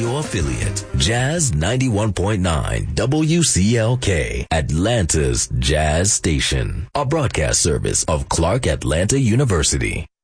radio affiliate, Jazz 91.9 WCLK, Atlanta's Jazz Station, a broadcast service of Clark Atlanta University.